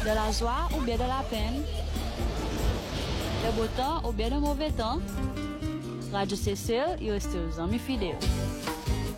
de la joie ou bien de la peine, de beau temps ou bien de mauvais temps, Radio Cécile, il reste aux amis fidèles.